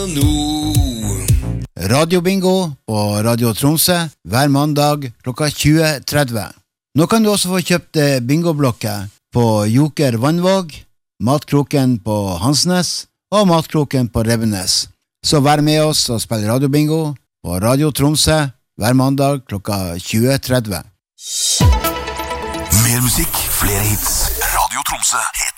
Radiobingo på Radio Tromsø hver mandag klokka 20:30. Nå kan du også få kjøpt bingoblokker på Joker Vannvåg, Matkroken på Hansnes og Matkroken på Rebbenes. Så vær med oss og spill radiobingo på Radio Tromsø hver mandag klokka 20:30. Mer musikk, flere hits. Radio Tromsø.